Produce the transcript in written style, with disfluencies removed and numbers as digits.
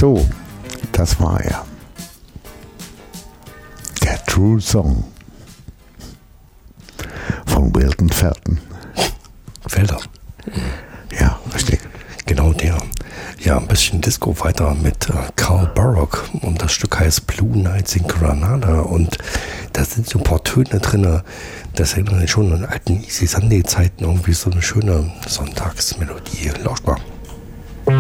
So, das war er. Der True Song von Wilton Felton. Felder. Ja, richtig. Genau der. Ja, ein bisschen Disco weiter mit Carl Baroque und das Stück heißt Blue Nights in Granada und da sind so ein paar Töne drin, das erinnert mich schon an alten Easy Sunday Zeiten, irgendwie so eine schöne Sonntagsmelodie, lauschbar.